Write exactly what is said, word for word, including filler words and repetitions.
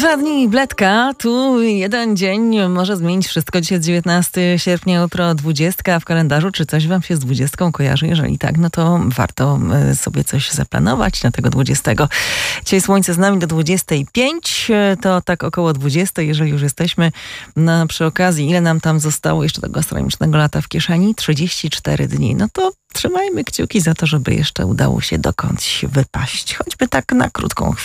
Dwa dni bledka, tu jeden dzień może zmienić wszystko. Dzisiaj jest dziewiętnastego sierpnia, jutro dwudziestka w kalendarzu. Czy coś wam się z dwudziestką kojarzy? Jeżeli tak, no to warto sobie coś zaplanować na tego dwudziestego. Dzisiaj słońce z nami do dwudziestej pięć, to tak około dwudziestej, jeżeli już jesteśmy. No, przy okazji, ile nam tam zostało jeszcze tego astronomicznego lata w kieszeni? trzydzieści cztery dni. No to trzymajmy kciuki za to, żeby jeszcze udało się dokądś wypaść. Choćby tak na krótką chwilę.